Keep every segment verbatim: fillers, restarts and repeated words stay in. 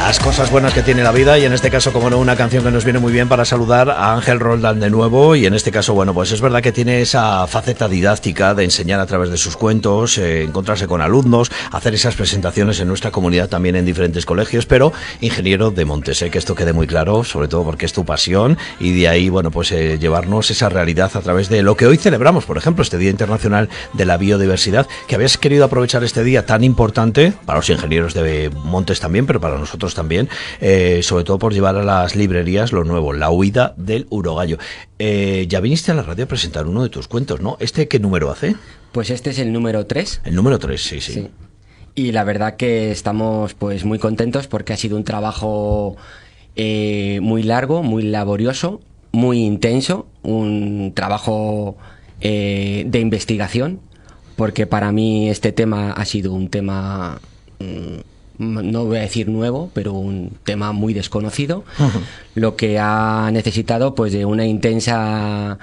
Las cosas buenas que tiene la vida, y en este caso, como no, una canción que nos viene muy bien para saludar a Ángel Roldán de nuevo. Y en este caso, bueno, pues es verdad que tiene esa faceta didáctica de enseñar a través de sus cuentos, eh, encontrarse con alumnos, hacer esas presentaciones en nuestra comunidad también en diferentes colegios, pero ingeniero de montes, eh, que esto quede muy claro, sobre todo porque es tu pasión, y de ahí, bueno, pues eh, llevarnos esa realidad a través de lo que hoy celebramos, por ejemplo, este Día Internacional de la Biodiversidad, que habías querido aprovechar este día tan importante para los ingenieros de montes también, pero para nosotros también, eh, sobre todo por llevar a las librerías lo nuevo, La huida del urogallo. Eh, ya viniste a la radio a presentar uno de tus cuentos, ¿no? ¿Este qué número hace? Pues este es el número tres. El número tres, sí, sí, sí. Y la verdad que estamos pues muy contentos porque ha sido un trabajo eh, muy largo, muy laborioso, muy intenso, un trabajo eh, de investigación, porque para mí este tema ha sido un tema... Mmm, no voy a decir nuevo, pero un tema muy desconocido, uh-huh. Lo que ha necesitado pues de una intensa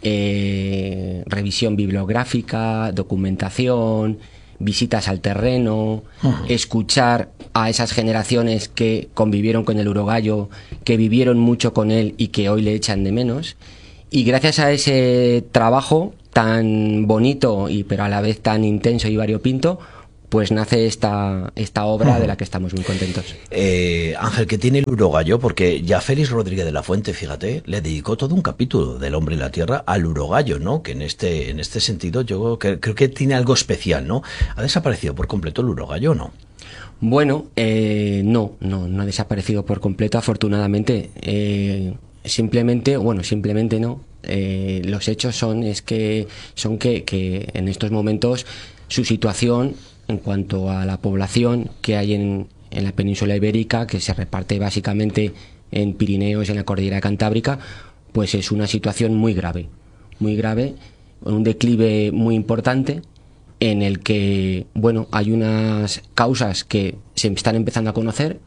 eh, revisión bibliográfica, documentación, visitas al terreno, uh-huh. Escuchar a esas generaciones que convivieron con el urogallo, que vivieron mucho con él y que hoy le echan de menos. Y gracias a ese trabajo tan bonito y pero a la vez tan intenso y variopinto, pues nace esta, esta obra uh-huh. de la que estamos muy contentos. Eh, Ángel, ¿qué tiene el urogallo? Porque ya Félix Rodríguez de la Fuente, fíjate, le dedicó todo un capítulo del Hombre y la Tierra al urogallo, ¿no? Que en este, en este sentido yo creo, creo que tiene algo especial, ¿no? ¿Ha desaparecido por completo el urogallo o no? Bueno, eh, no, no, no ha desaparecido por completo, afortunadamente. Eh, simplemente, bueno, simplemente no. Eh, los hechos son, es que, son que, que en estos momentos su situación en cuanto a la población que hay en, en la península ibérica, que se reparte básicamente en Pirineos y en la cordillera cantábrica, pues es una situación muy grave, muy grave, un declive muy importante en el que, bueno, hay unas causas que se están empezando a conocer,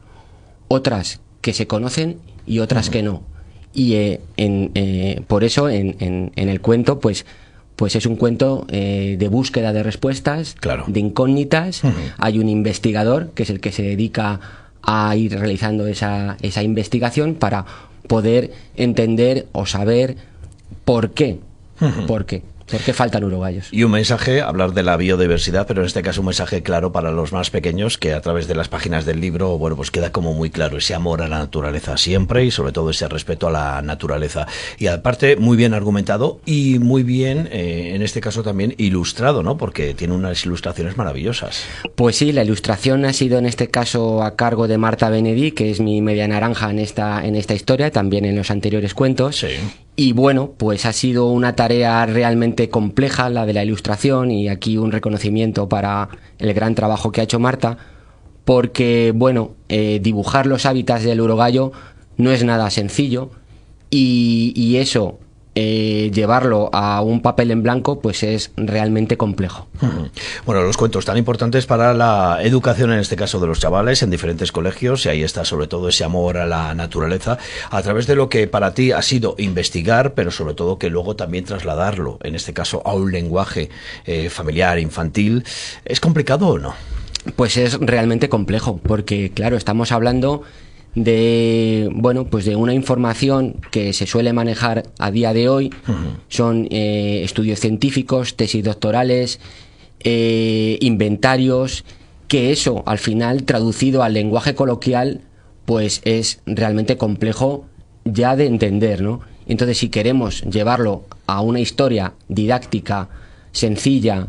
otras que se conocen y otras uh-huh. que no. Y eh, en, eh, por eso en, en, en el cuento, pues Pues es un cuento eh, de búsqueda de respuestas, claro. de incógnitas. Uh-huh. Hay un investigador que es el que se dedica a ir realizando esa, esa investigación para poder entender o saber por qué. Uh-huh. ¿Por qué? ¿Por qué faltan urogallos? Y un mensaje, hablar de la biodiversidad, pero en este caso un mensaje claro para los más pequeños, que a través de las páginas del libro, bueno, pues queda como muy claro ese amor a la naturaleza siempre y sobre todo ese respeto a la naturaleza. Y aparte, muy bien argumentado y muy bien, eh, en este caso también ilustrado, ¿no? Porque tiene unas ilustraciones maravillosas. Pues sí, la ilustración ha sido en este caso a cargo de Marta Benedí, que es mi media naranja en esta, en esta historia, también en los anteriores cuentos. Sí. Y bueno, pues ha sido una tarea realmente compleja la de la ilustración, y aquí un reconocimiento para el gran trabajo que ha hecho Marta, porque bueno, eh, dibujar los hábitats del urogallo no es nada sencillo, y, y eso, eh, llevarlo a un papel en blanco, pues es realmente complejo. Bueno, los cuentos tan importantes para la educación, en este caso de los chavales, en diferentes colegios, y ahí está sobre todo ese amor a la naturaleza, a través de lo que para ti ha sido investigar, pero sobre todo que luego también trasladarlo, en este caso a un lenguaje eh, familiar, infantil. ¿Es complicado o no? Pues es realmente complejo, porque claro, estamos hablando de bueno pues de una información que se suele manejar a día de hoy. Uh-huh. Son eh, estudios científicos, tesis doctorales, eh, inventarios, que eso al final traducido al lenguaje coloquial pues es realmente complejo ya de entender, ¿no? Entonces, si queremos llevarlo a una historia didáctica, sencilla,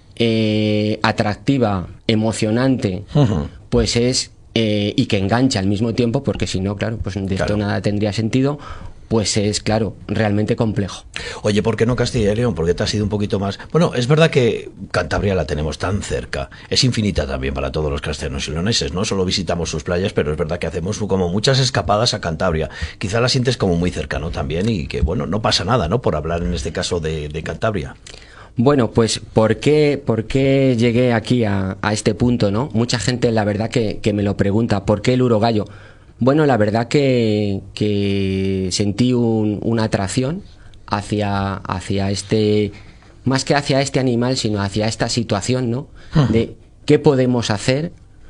eh, atractiva, emocionante, uh-huh. pues es Eh, y que engancha al mismo tiempo, porque si no, claro, pues de claro. esto nada tendría sentido, pues es, claro, realmente complejo. Oye, ¿por qué no Castilla y León? ¿Por qué te has ido un poquito más? Bueno, es verdad que Cantabria la tenemos tan cerca, es infinita también para todos los castellanos y leoneses, ¿no? Solo visitamos sus playas, pero es verdad que hacemos como muchas escapadas a Cantabria. Quizá la sientes como muy cercano también y que, bueno, no pasa nada, ¿no? Por hablar en este caso de, de Cantabria. Bueno, pues ¿por qué, por qué llegué aquí a, a este punto, no? Mucha gente, la verdad, que, que me lo pregunta, ¿por qué el urogallo? Bueno, la verdad que, que sentí un, una atracción hacia, hacia este, más que hacia este animal, sino hacia esta situación, ¿no? Uh-huh. De qué podemos hacer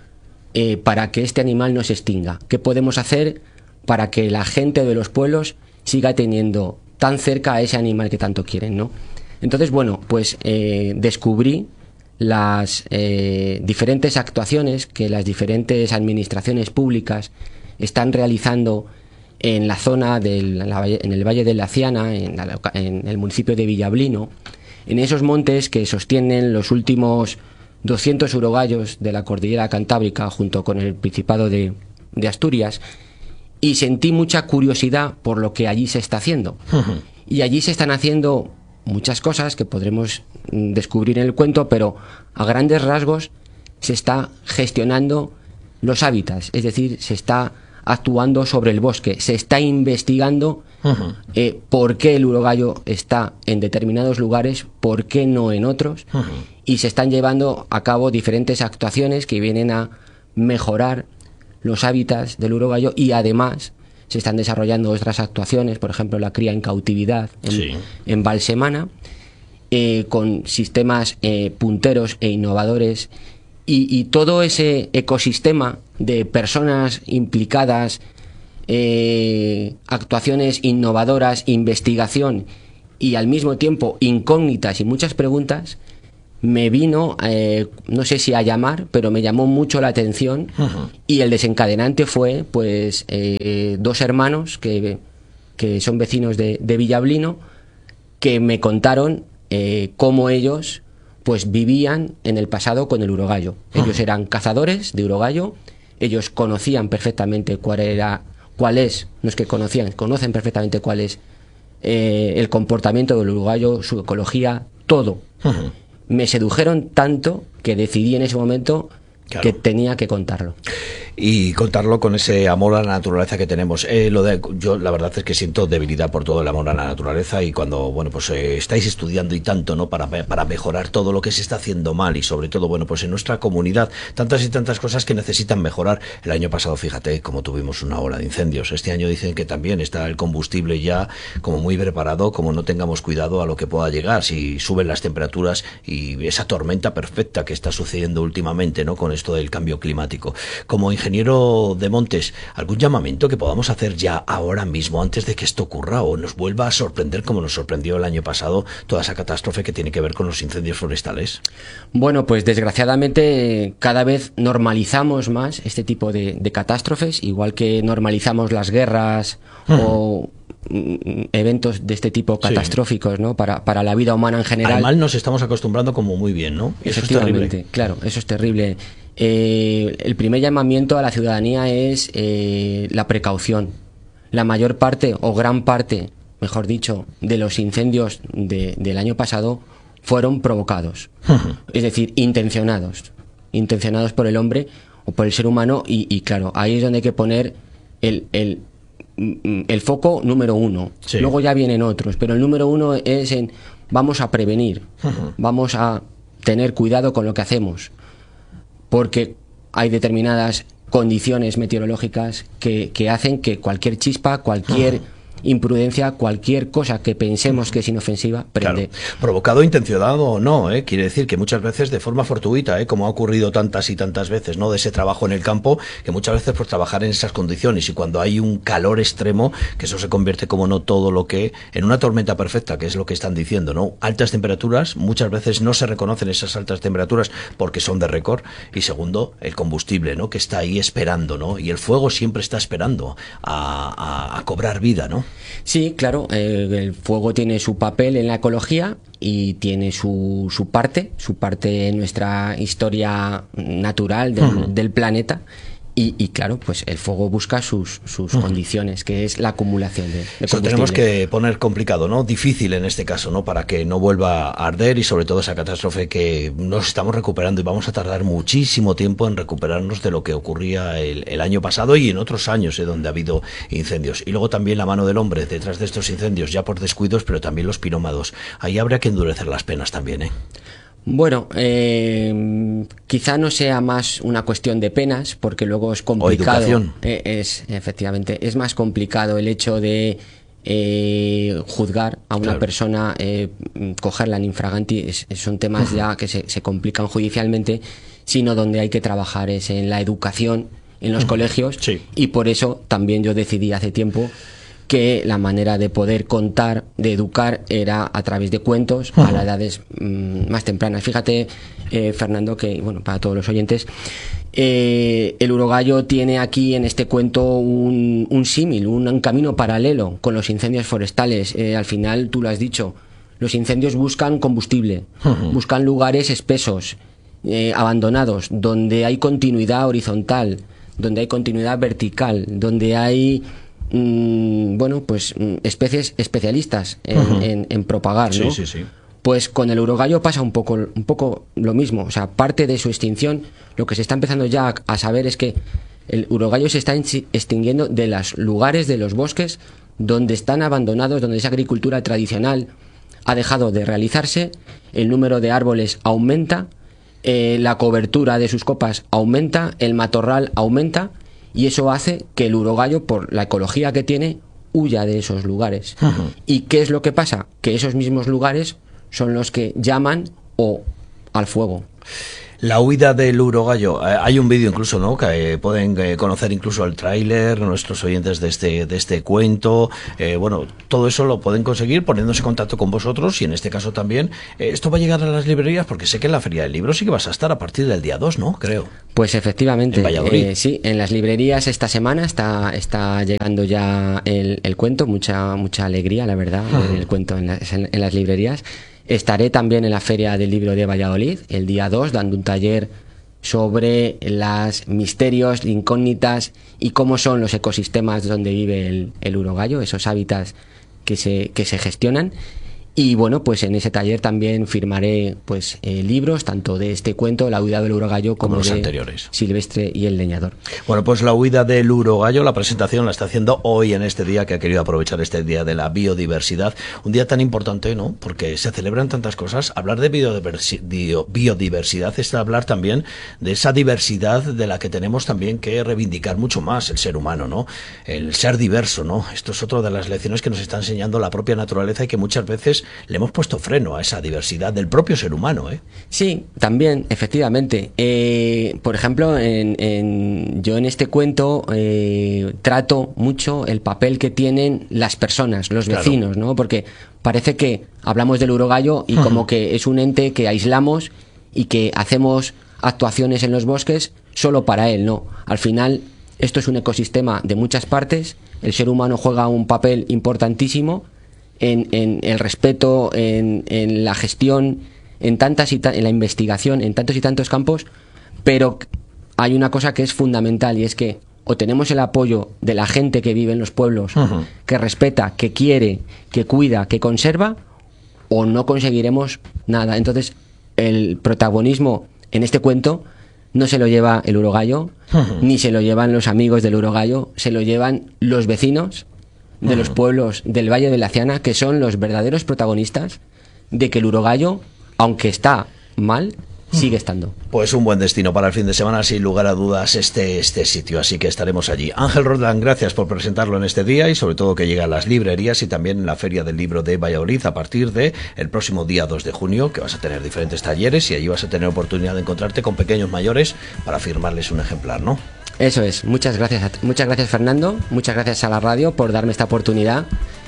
eh, para que este animal no se extinga? ¿Qué podemos hacer para que la gente de los pueblos siga teniendo tan cerca a ese animal que tanto quieren, ¿no? Entonces, bueno, pues eh, descubrí las eh, diferentes actuaciones que las diferentes administraciones públicas están realizando en la zona del en, la, en el Valle de la Ciana, en, la, en el municipio de Villablino, en esos montes que sostienen los últimos doscientos urogallos de la cordillera cantábrica junto con el Principado de, de Asturias, y sentí mucha curiosidad por lo que allí se está haciendo. Uh-huh. Y allí se están haciendo muchas cosas que podremos descubrir en el cuento, pero a grandes rasgos se está gestionando los hábitats, es decir, se está actuando sobre el bosque, se está investigando uh-huh. eh, por qué el urogallo está en determinados lugares, por qué no en otros, uh-huh. y se están llevando a cabo diferentes actuaciones que vienen a mejorar los hábitats del urogallo, y además se están desarrollando otras actuaciones, por ejemplo la cría en cautividad en, sí. en Balsemana, eh, con sistemas eh, punteros e innovadores, y, y todo ese ecosistema de personas implicadas, eh, actuaciones innovadoras, investigación y al mismo tiempo incógnitas y muchas preguntas, me vino, eh, no sé si a llamar, pero me llamó mucho la atención. Uh-huh. Y el desencadenante fue pues eh, dos hermanos que, que son vecinos de, de Villablino, que me contaron eh, cómo ellos pues vivían en el pasado con el urogallo. Uh-huh. Ellos eran cazadores de urogallo, ellos conocían perfectamente cuál era, cuál es, no es que conocían, conocen perfectamente cuál es eh, el comportamiento del urogallo, su ecología, todo. Uh-huh. Me sedujeron tanto que decidí en ese momento claro. que tenía que contarlo. Y contarlo con ese amor a la naturaleza que tenemos. Eh, lo de, yo la verdad es que siento debilidad por todo el amor a la naturaleza, y cuando bueno pues eh, estáis estudiando y tanto no para, para mejorar todo lo que se está haciendo mal, y sobre todo bueno pues en nuestra comunidad tantas y tantas cosas que necesitan mejorar. El año pasado, fíjate cómo tuvimos una ola de incendios. Este año dicen que también está el combustible ya como muy preparado, como no tengamos cuidado a lo que pueda llegar, si suben las temperaturas y esa tormenta perfecta que está sucediendo últimamente, ¿no?, con esto del cambio climático. Como ingeniero de montes, ¿algún llamamiento que podamos hacer ya ahora mismo antes de que esto ocurra o nos vuelva a sorprender como nos sorprendió el año pasado toda esa catástrofe que tiene que ver con los incendios forestales? Bueno, pues desgraciadamente cada vez normalizamos más este tipo de, de catástrofes, igual que normalizamos las guerras uh-huh. o eventos de este tipo catastróficos, sí. ¿no? Para, para la vida humana en general. Al mal nos estamos acostumbrando como muy bien, ¿no? Y eso es terrible. Claro, eso es terrible. Eh, el primer llamamiento a la ciudadanía es eh, la precaución. La mayor parte, o gran parte, mejor dicho, de los incendios de, del año pasado fueron provocados. Uh-huh. Es decir, intencionados. Intencionados por el hombre o por el ser humano, y, y claro, ahí es donde hay que poner el... el el foco número uno. Sí. Luego ya vienen otros, pero el número uno es en vamos a prevenir, uh-huh. vamos a tener cuidado con lo que hacemos, porque hay determinadas condiciones meteorológicas que, que hacen que cualquier chispa, cualquier uh-huh. imprudencia, cualquier cosa que pensemos que es inofensiva, prende. Claro. Provocado, intencionado o no, ¿eh? Quiere decir que muchas veces de forma fortuita, ¿eh? Como ha ocurrido tantas y tantas veces, ¿no? De ese trabajo en el campo, que muchas veces por trabajar en esas condiciones, y cuando hay un calor extremo, que eso se convierte, como no, todo lo que en una tormenta perfecta, que es lo que están diciendo, ¿no? Altas temperaturas, muchas veces no se reconocen esas altas temperaturas porque son de récord, y segundo, el combustible, ¿no? Que está ahí esperando, ¿no? Y el fuego siempre está esperando a, a, a cobrar vida, ¿no? Sí, claro, eh, el fuego tiene su papel en la ecología y tiene su, su parte, su parte en nuestra historia natural del, uh-huh. del planeta. Y, y claro, pues el fuego busca sus, sus uh-huh. condiciones, que es la acumulación de, de combustible. Eso tenemos que poner complicado, ¿no? Difícil en este caso, ¿no? Para que no vuelva a arder, y sobre todo esa catástrofe que nos estamos recuperando, y vamos a tardar muchísimo tiempo en recuperarnos de lo que ocurría el, el año pasado y en otros años, ¿eh? Donde ha habido incendios. Y luego también la mano del hombre detrás de estos incendios, ya por descuidos, pero también los pirómanos. Ahí habría que endurecer las penas también, ¿eh? Bueno, eh, quizá no sea más una cuestión de penas, porque luego es complicado. O educación. Eh, es, efectivamente, es más complicado el hecho de eh, juzgar a una claro. persona, eh, cogerla en infraganti, es, son temas uh-huh. ya que se, se complican judicialmente, sino donde hay que trabajar es en la educación, en los uh-huh. colegios, sí. Y por eso también yo decidí hace tiempo que la manera de poder contar, de educar, era a través de cuentos uh-huh. a las edades mmm, más tempranas. Fíjate, eh, Fernando, que, bueno, para todos los oyentes, eh, el urogallo tiene aquí en este cuento un, un símil, un, un camino paralelo con los incendios forestales. Eh, al final, tú lo has dicho, los incendios buscan combustible, uh-huh. buscan lugares espesos, eh, abandonados, donde hay continuidad horizontal, donde hay continuidad vertical, donde hay... Mm, bueno, pues especies especialistas en, uh-huh. en, en propagar, ¿no? Sí, sí, sí. Pues con el urogallo pasa un poco, un poco lo mismo. O sea, parte de su extinción, lo que se está empezando ya a, a saber es que el urogallo se está extinguiendo de los lugares de los bosques donde están abandonados, donde esa agricultura tradicional ha dejado de realizarse, el número de árboles aumenta, eh, la cobertura de sus copas aumenta, el matorral aumenta. Y eso hace que el urogallo, por la ecología que tiene, huya de esos lugares. Uh-huh. ¿Y qué es lo que pasa? Que esos mismos lugares son los que llaman o al fuego. La huida del urogallo. Hay un vídeo incluso, ¿no? Que eh, pueden eh, conocer incluso el tráiler, nuestros oyentes de este de este cuento. Eh, bueno, todo eso lo pueden conseguir poniéndose en contacto con vosotros y en este caso también. Eh, esto va a llegar a las librerías porque sé que en la Feria del Libro sí que vas a estar a partir del día dos, ¿no? Creo. Pues efectivamente. En Valladolid. Eh, sí, en las librerías esta semana está está llegando ya el, el cuento. Mucha mucha alegría, la verdad, uh-huh. el cuento en las, en, en las librerías. Estaré también en la Feria del Libro de Valladolid, el día dos, dando un taller sobre los misterios, incógnitas y cómo son los ecosistemas donde vive el, el urogallo, esos hábitats que se, que se gestionan. Y bueno, pues en ese taller también firmaré pues eh, libros, tanto de este cuento, La huida del urogallo, como, como los de anteriores, Silvestre y el leñador. Bueno, pues La huida del urogallo, la presentación la está haciendo hoy en este día, que ha querido aprovechar este día de la biodiversidad. Un día tan importante, ¿no? Porque se celebran tantas cosas. Hablar de biodiversi- biodiversidad es hablar también de esa diversidad de la que tenemos también que reivindicar mucho más el ser humano, ¿no? El ser diverso, ¿no? Esto es otra de las lecciones que nos está enseñando la propia naturaleza y que muchas veces le hemos puesto freno a esa diversidad del propio ser humano, ¿eh? Sí, también, efectivamente. Eh, por ejemplo, en, en, yo en este cuento eh, trato mucho el papel que tienen las personas, los vecinos, claro. ¿no? Porque parece que hablamos del urogallo y como que es un ente que aislamos y que hacemos actuaciones en los bosques solo para él, ¿no? Al final, esto es un ecosistema de muchas partes, el ser humano juega un papel importantísimo En, en el respeto, en, en la gestión, en tantas y ta- en la investigación, en tantos y tantos campos, pero hay una cosa que es fundamental y es que o tenemos el apoyo de la gente que vive en los pueblos, uh-huh. que respeta, que quiere, que cuida, que conserva, o no conseguiremos nada. Entonces, el protagonismo en este cuento no se lo lleva el urogallo, uh-huh. ni se lo llevan los amigos del urogallo, se lo llevan los vecinos de los pueblos del Valle de la Ciana, que son los verdaderos protagonistas de que el urogallo, aunque está mal, sigue estando. Pues un buen destino para el fin de semana, sin lugar a dudas, este, este sitio, así que estaremos allí. Ángel Roldán, gracias por presentarlo en este día y sobre todo que llegue a las librerías y también en la Feria del Libro de Valladolid a partir de el próximo día dos de junio, que vas a tener diferentes talleres y allí vas a tener oportunidad de encontrarte con pequeños mayores para firmarles un ejemplar, ¿no? Eso es, muchas gracias, a, muchas gracias Fernando, muchas gracias a la radio por darme esta oportunidad.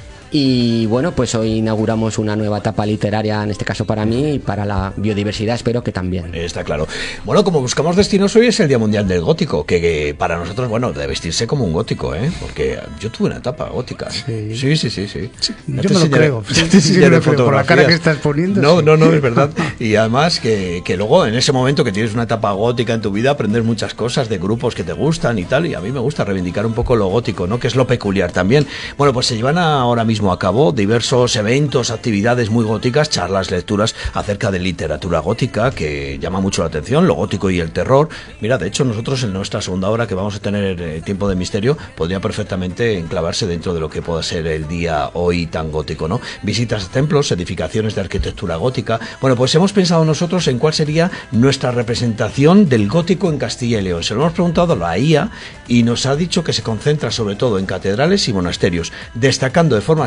Y bueno, pues hoy inauguramos una nueva etapa literaria, en este caso para mí y para la biodiversidad, espero que también. Está claro. Bueno, como buscamos destinos, hoy es el Día Mundial del Gótico, que, que para nosotros, bueno, debe vestirse como un gótico, ¿eh? Porque yo tuve una etapa gótica. Sí, sí, sí, sí. sí. sí yo me lo creo. Sí, sí, sí, me lo creo. Por la cara que estás poniendo. No, sí. no, no, es verdad. Y además que, que luego, en ese momento que tienes una etapa gótica en tu vida, aprendes muchas cosas de grupos que te gustan y tal, y a mí me gusta reivindicar un poco lo gótico, ¿no? Que es lo peculiar también. Bueno, pues se llevan ahora mismo a cabo diversos eventos, actividades muy góticas, charlas, lecturas acerca de literatura gótica que llama mucho la atención, lo gótico y el terror. Mira, de hecho nosotros en nuestra segunda hora que vamos a tener eh, tiempo de misterio podría perfectamente enclavarse dentro de lo que pueda ser el día hoy tan gótico, ¿no? Visitas a templos, edificaciones de arquitectura gótica. Bueno, pues hemos pensado nosotros en cuál sería nuestra representación del gótico en Castilla y León. Se lo hemos preguntado a la I A y nos ha dicho que se concentra sobre todo en catedrales y monasterios, destacando de forma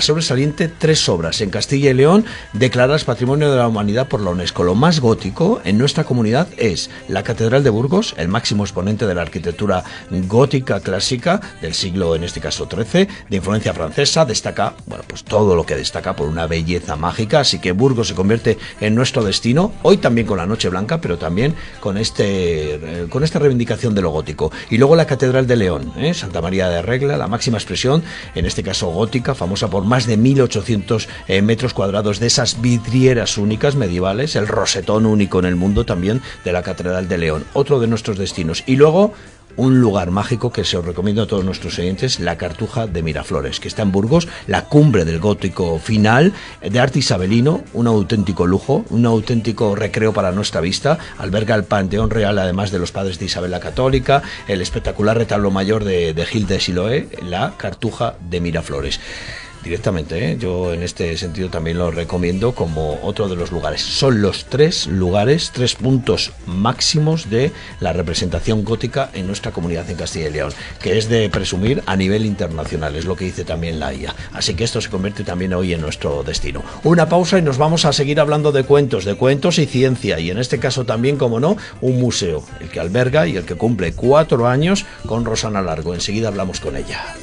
más sobresaliente tres obras en Castilla y León declaradas Patrimonio de la Humanidad por la UNESCO. Lo más gótico en nuestra comunidad es la Catedral de Burgos, el máximo exponente de la arquitectura gótica clásica del siglo, en este caso trece, de influencia francesa. Destaca, bueno, pues todo lo que destaca por una belleza mágica, así que Burgos se convierte en nuestro destino, hoy también con la Noche Blanca, pero también con este eh, con esta reivindicación de lo gótico. Y luego la Catedral de León, ¿eh? Santa María de Regla, la máxima expresión, en este caso gótica, famosa por más de mil ochocientos eh, metros cuadrados de esas vidrieras únicas medievales, el rosetón único en el mundo también de la Catedral de León, otro de nuestros destinos. Y luego un lugar mágico que se os recomiendo a todos nuestros oyentes, la Cartuja de Miraflores, que está en Burgos, la cumbre del gótico final, de arte isabelino, un auténtico lujo, un auténtico recreo para nuestra vista. Alberga el Panteón Real, además de los padres de Isabel la Católica, el espectacular retablo mayor de, de Gil de Siloé, la Cartuja de Miraflores. Directamente, ¿eh? Yo en este sentido también lo recomiendo como otro de los lugares. Son los tres lugares, tres puntos máximos de la representación gótica en nuestra comunidad en Castilla y León, que es de presumir a nivel internacional, es lo que dice también la I A. Así que esto se convierte también hoy en nuestro destino. Una pausa y nos vamos a seguir hablando de cuentos, de cuentos y ciencia, y en este caso también, como no, un museo, el que alberga y el que cumple cuatro años con Rosana Largo. Enseguida hablamos con ella.